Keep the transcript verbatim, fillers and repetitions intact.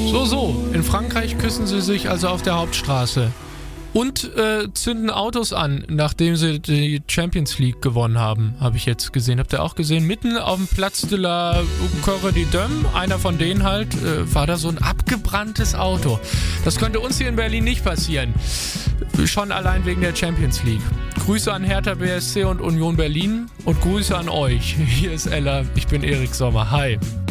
So, so. In Frankreich küssen sie sich also auf der Hauptstraße. Und äh, zünden Autos an, nachdem sie die Champions League gewonnen haben, habe ich jetzt gesehen. Habt ihr auch gesehen? Mitten auf dem Platz de la Corre de Dom, einer von denen halt, äh, war da so ein abgebranntes Auto. Das könnte uns hier in Berlin nicht passieren. Schon allein wegen der Champions League. Grüße an Hertha B S C und Union Berlin und Grüße an euch. Hier ist Ella, ich bin Erik Sommer. Hi.